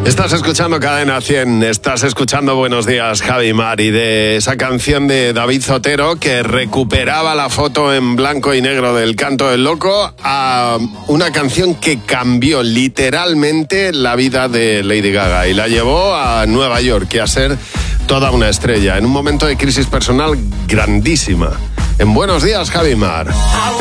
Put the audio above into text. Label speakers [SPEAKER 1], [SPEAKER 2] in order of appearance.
[SPEAKER 1] Estás escuchando Cadena 100, estás escuchando Buenos Días, Javi Mar, y de esa canción de David Zotero que recuperaba la foto en blanco y negro del Canto del Loco a una canción que cambió literalmente la vida de Lady Gaga y la llevó a Nueva York y a ser toda una estrella en un momento de crisis personal grandísima. En Buenos Días, Javi Mar.